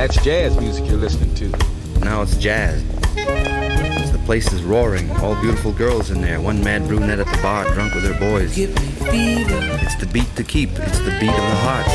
That's jazz music you're listening to. Now it's jazz. The place is roaring. All beautiful girls in there. One mad brunette at the bar, drunk with her boys. Give me fever. It's the beat to keep. It's the beat of the heart.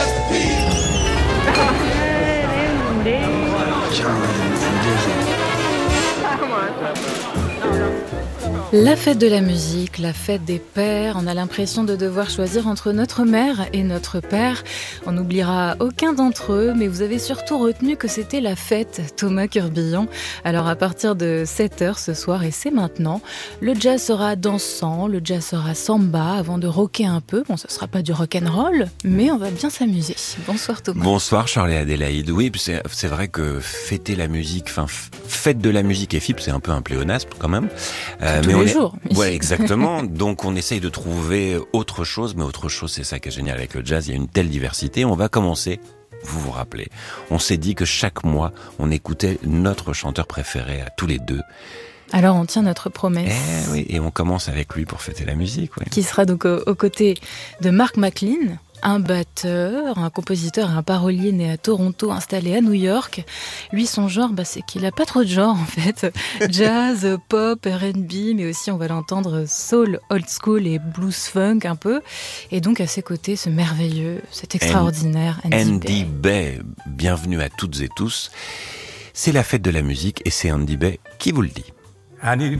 La fête de la musique, la fête des pères, on a l'impression de devoir choisir entre notre mère et notre père. On n'oubliera aucun d'entre eux, mais vous avez surtout retenu que c'était la fête, Thomas Curbillon. Alors à partir de 7h ce soir, et c'est maintenant, le jazz sera dansant, le jazz sera samba, avant de rocker un peu. Bon, ce sera pas du rock'n'roll, mais on va bien s'amuser. Bonsoir Thomas. Bonsoir Charlie et Adélaïde. Oui, c'est vrai que fêter la musique, fête de la musique et FIP, c'est un peu un pléonasme quand même. Mais jours. Ouais, exactement. Donc on essaye de trouver autre chose, mais autre chose, c'est ça qui est génial avec le jazz. Il y a une telle diversité. On va commencer. Vous vous rappelez, on s'est dit que chaque mois, on écoutait notre chanteur préféré à tous les deux. Alors on tient notre promesse. Oui, et on commence avec lui pour fêter la musique. Ouais. Qui sera donc aux côtés de Mark McLean, un batteur, un compositeur et un parolier né à Toronto, installé à New York. Lui, son genre, c'est qu'il a pas trop de genre en fait. Jazz, pop, R&B, mais aussi on va l'entendre soul, old school et blues funk un peu. Et donc à ses côtés, ce merveilleux, cet extraordinaire Andy Bey. Bienvenue à toutes et tous. C'est la fête de la musique et c'est Andy Bey qui vous le dit. Andy